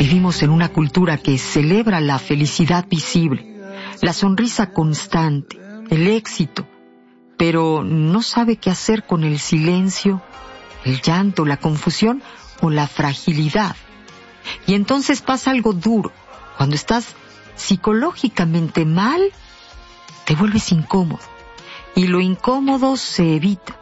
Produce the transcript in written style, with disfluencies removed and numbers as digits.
Vivimos en una cultura que celebra la felicidad visible, la sonrisa constante, el éxito, pero no sabe qué hacer con el silencio, el llanto, la confusión o la fragilidad. Y entonces pasa algo duro. Cuando estás psicológicamente mal, te vuelves incómodo. Y lo incómodo se evita.